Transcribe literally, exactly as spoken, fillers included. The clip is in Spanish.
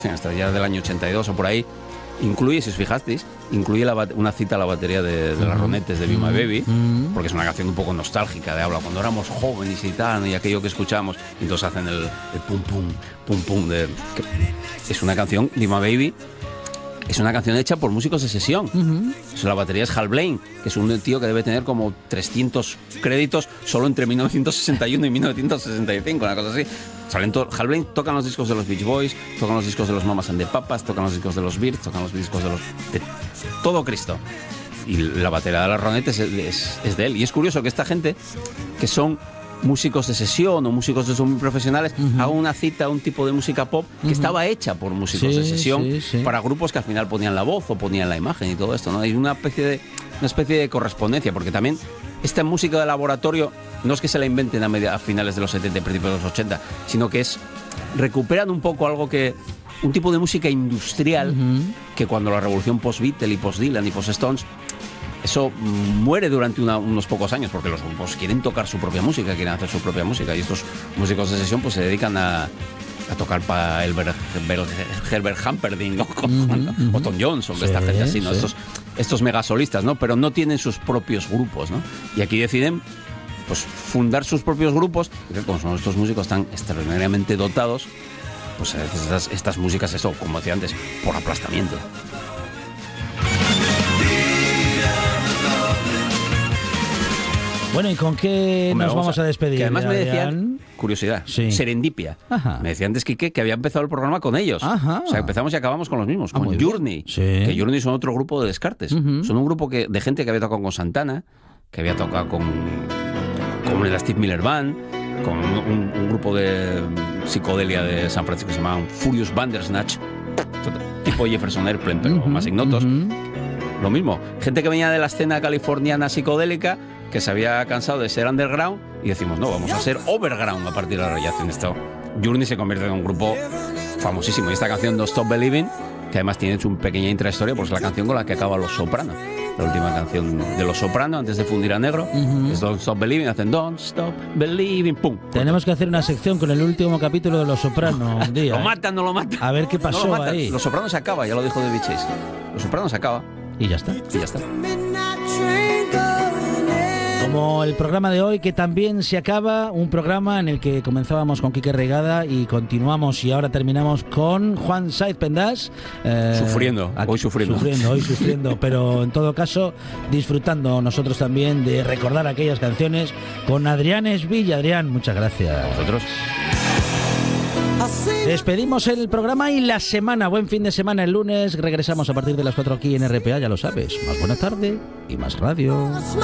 hasta ya del año ochenta y dos o por ahí, incluye, si os fijasteis, incluye la, una cita a la batería de, de las Ronettes de Be My Baby, mm. porque es una canción un poco nostálgica, de habla cuando éramos jóvenes y tal, y aquello que escuchamos, y entonces hacen el, el pum pum, pum pum, de, que es una canción, Be My Baby, es una canción hecha por músicos de sesión. Uh-huh. Eso, la batería es Hal Blaine, que es un tío que debe tener como trescientos créditos solo entre mil novecientos sesenta y uno y mil novecientos sesenta y cinco, una cosa así. Hal Blaine tocan los discos de los Beach Boys, tocan los discos de los Mamas and the Papas, tocan los discos de los Beatles, tocan los discos de los... de todo Cristo. Y la batería de las Ronettes es, es, es de él. Y es curioso que esta gente, que son músicos de sesión o músicos de son muy profesionales, uh-huh. hagan una cita a un tipo de música pop que uh-huh. estaba hecha por músicos sí, de sesión sí, sí. para grupos que al final ponían la voz o ponían la imagen y todo esto, ¿no? Hay una especie de, una especie de correspondencia, porque también esta música de laboratorio no es que se la inventen a, media, a finales de los setenta y principios de los ochenta, sino que es recuperan un poco algo que un tipo de música industrial uh-huh. que cuando la revolución post-Beatle y post-Dylan y post-Stones, eso muere durante una, unos pocos años, porque los grupos quieren tocar su propia música, quieren hacer su propia música, y estos músicos de sesión pues se dedican a, a tocar para Herbert, Herbert Humperdinck o, uh-huh, o Tom Johnson, sí, esta gente así, ¿no? Sí. Estos, estos megasolistas, ¿no? Pero no tienen sus propios grupos, ¿no? Y aquí deciden pues fundar sus propios grupos, y que como son estos músicos tan extraordinariamente dotados, pues estas, estas músicas, eso, como decía antes, por aplastamiento. Bueno, ¿y con qué Hombre, nos vamos, vamos a, a despedir? Que además me decían, curiosidad, sí. Serendipia. Ajá. Me decía antes Quique que había empezado el programa con ellos. Ajá. O sea, empezamos y acabamos con los mismos, ah, con Journey. Sí. Que Journey son otro grupo de Descartes. Uh-huh. Son un grupo que, de gente que había tocado con Santana, que había tocado con, con el Steve Miller Band, con un, un, un grupo de psicodelia de San Francisco que se llamaban Furious Bandersnatch, tipo Jefferson Airplane, pero uh-huh. más ignotos. Uh-huh. Lo mismo, gente que venía de la escena californiana psicodélica, que se había cansado de ser underground, y decimos, no, vamos a ser overground a partir de ahora, y hacen esto. Journey se convierte en un grupo famosísimo, y esta canción Don't Stop Believing, que además tiene su pequeña intrahistoria, pues es la canción con la que acaba Los Soprano, la última canción de Los Soprano antes de fundir a negro, uh-huh. es Don't Stop Believing, hacen Don't Stop Believing, pum. Tenemos que hacer una sección con el último capítulo de Los Soprano un día. Lo matan, no lo matan. A ver qué pasó no ahí. Los Soprano se acaba, ya lo dijo David Chase. Los Soprano se acaba. Y ya está. Y ya está. Como el programa de hoy, que también se acaba, un programa en el que comenzábamos con Quique Reigada y continuamos y ahora terminamos con Juan Saiz Pendas. Eh, sufriendo, aquí, hoy sufriendo. Sufriendo, hoy sufriendo, pero en todo caso disfrutando nosotros también de recordar aquellas canciones con Adrián Esvilla. Adrián, muchas gracias. A vosotros. Despedimos el programa y la semana. Buen fin de semana. El lunes regresamos a partir de las cuatro aquí en R P A, ya lo sabes. Más buena tarde y más radio.